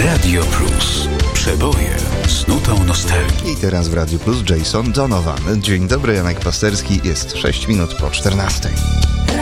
Radio Plus. Przeboje z nutą nostalgii. I teraz w Radio Plus Jason Donovan. Dzień dobry, Janek Pasterski. Jest 6 minut po 14.